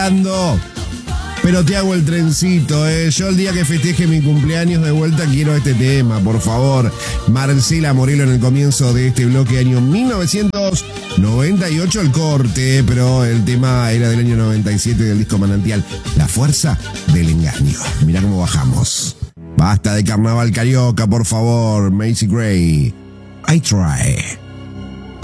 trabajando, pero te hago el trencito, Yo el día que festeje mi cumpleaños de vuelta quiero este tema, por favor. Marcela Morelo en el comienzo de este bloque, año 1998 el corte, pero el tema era del año 97 del disco Manantial, La fuerza del engaño. Mirá cómo bajamos. Basta de carnaval carioca, por favor. Macy Gray, I Try.